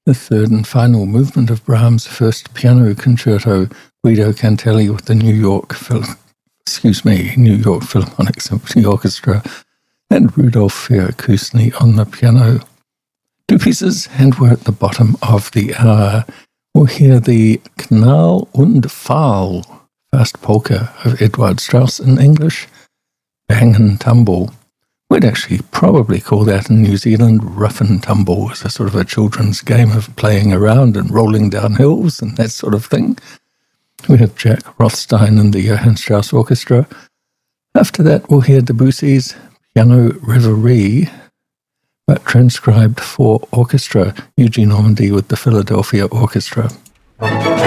the third and final movement of Brahms' first piano concerto, Guido Cantelli with the New York Philharmonic Symphony Orchestra, and Rudolf Fierkusny on the piano. Two pieces, and we're at the bottom of the hour. We'll hear the Knall und Fall, Fast Polka of Edward Strauss in English, Bang and Tumble. We'd actually probably call that in New Zealand Rough and Tumble, as a sort of a children's game of playing around and rolling down hills and that sort of thing. We have Jack Rothstein and the Johann Strauss Orchestra. After that, we'll hear Debussy's Piano Reverie, but transcribed for orchestra, Eugene Ormandy with the Philadelphia Orchestra.